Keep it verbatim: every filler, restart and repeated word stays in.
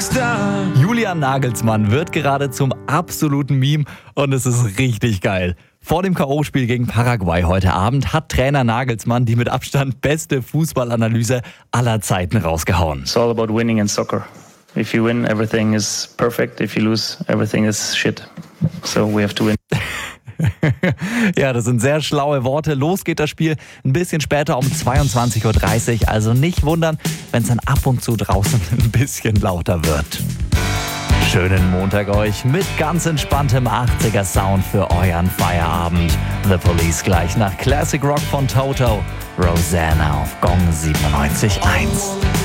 stop. Julian Nagelsmann wird gerade zum absoluten Meme und es ist richtig geil. Vor dem K O-Spiel gegen Paraguay heute Abend hat Trainer Nagelsmann die mit Abstand beste Fußballanalyse aller Zeiten rausgehauen. It's all about winning in soccer. If you win, everything is perfect. If you lose, everything is shit. So we have to win. Ja, das sind sehr schlaue Worte. Los geht das Spiel ein bisschen später um zweiundzwanzig Uhr dreißig. Also nicht wundern, wenn es dann ab und zu draußen ein bisschen lauter wird. Schönen Montag euch mit ganz entspanntem achtziger-Sound für euren Feierabend. The Police gleich nach Classic Rock von Toto. Rosanna auf Gong siebenundneunzig Komma eins.